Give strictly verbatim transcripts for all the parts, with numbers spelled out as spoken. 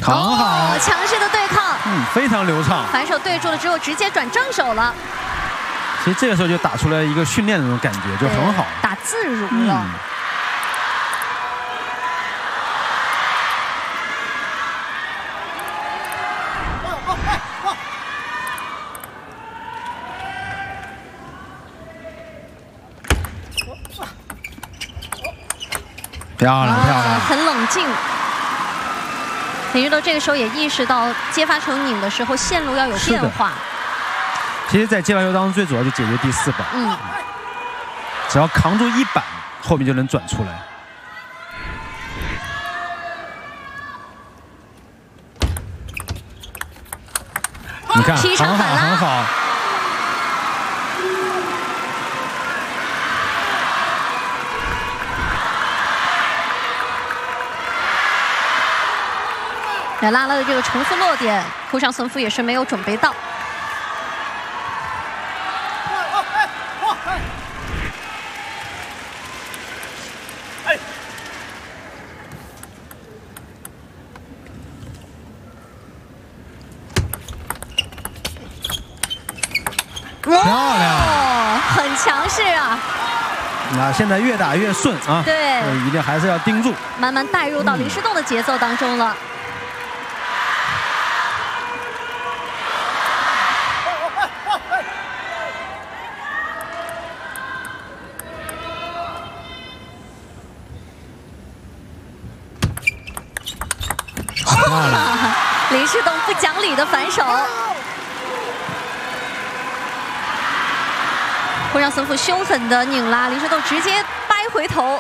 很好， 强势的对抗， 嗯，非常流畅。 反手对住了之后，直接转正手了。 其实这个时候就打出来一个训练的那种感觉，就很好， 打自如了。嗯漂亮漂亮， 很冷静。林志斗这个时候也意识到接发球拧的时候线路要有变化。 其实，在接发球当中，最主要就解决第四板。 嗯， 只要扛住一板，后面就能转出来。你看，很好很好。 那拉拉的这个重复落点，沪上孙夫也是没有准备到。 漂亮， 很强势啊！ 那现在越打越顺啊， 对， 一定还是要盯住， 慢慢带入到林诗栋的节奏当中了。 林诗栋不讲理的反手，沪上孙夫凶狠的拧拉，林诗栋直接掰回头。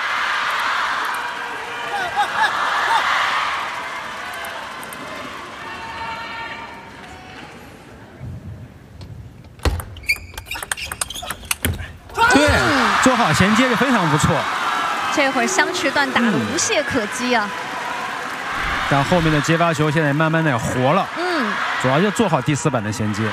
对，做好衔接就非常不错。 这会儿相持段打得无懈可击啊！ 但后面的接发球现在慢慢的活了， 嗯， 主要就做好第四板的衔接。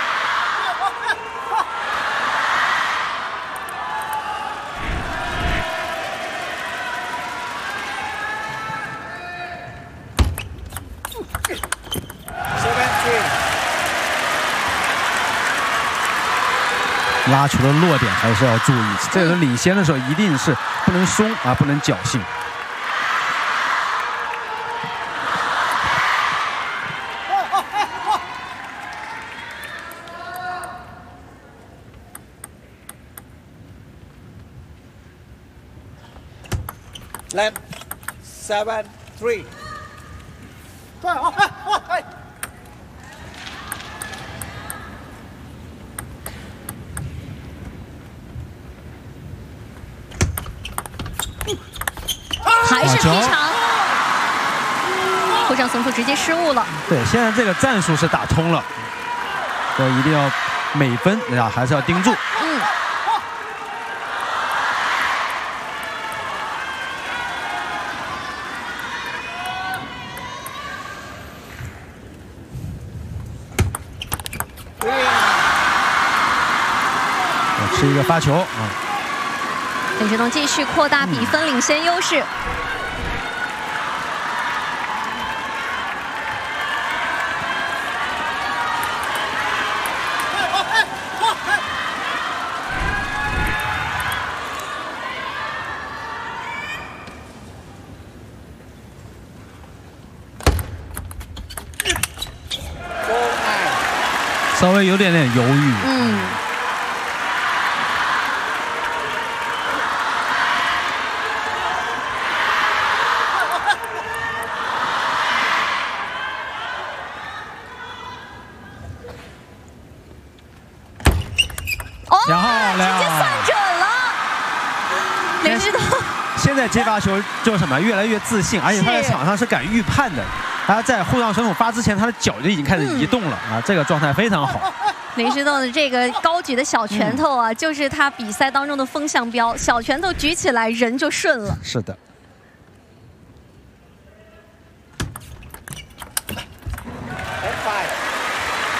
拉球的落点还是要注意，这个领先的时候一定是不能松啊，不能侥幸。 Left, seven, three. 还是劈长，沪上孙夫直接失误了。 对，现在这个战术是打通了，所以一定要每分啊，还是要盯住。 嗯。 是一个发球啊！ 林诗栋继续扩大比分，领先优势。 稍微有点点犹豫。 嗯。 漂亮， 直接算准了。林诗栋现在接发球就是什么，越来越自信，而且他在场上是敢预判的。他在沪上孙夫发之前，他的脚就已经开始移动了、嗯、啊，这个状态非常好。 林诗栋的这个高举的小拳头啊，嗯、就是他比赛当中的风向标，小拳头举起来人就顺了。 是的。